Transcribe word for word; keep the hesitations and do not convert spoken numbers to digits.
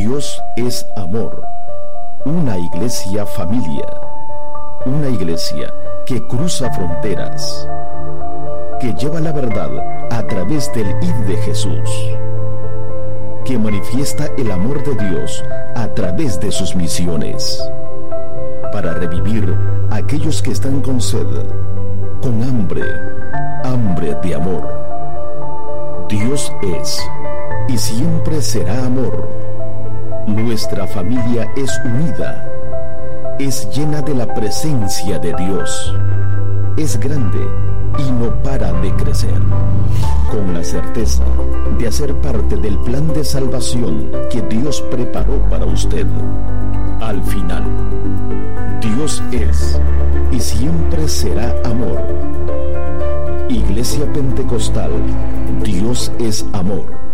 Dios es amor. Una iglesia familia. Una iglesia que cruza fronteras, que lleva la verdad a través del id de Jesús, que manifiesta el amor de Dios a través de sus misiones, para revivir a aquellos que están con sed, con hambre, hambre de amor. Dios es y siempre será amor. Nuestra familia es unida, es llena de la presencia de Dios, es grande y no para de crecer, con la certeza de hacer parte del plan de salvación que Dios preparó para usted. Al final, Dios es y siempre será amor. Iglesia Pentecostal, Dios es amor.